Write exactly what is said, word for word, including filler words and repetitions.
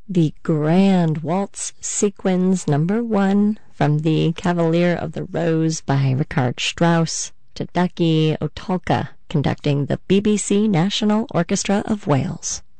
The Grand Waltz Sequins Number One from The Cavalier of the Rose by Richard Strauss, Tadaki Otulka conducting the B B C National Orchestra of Wales.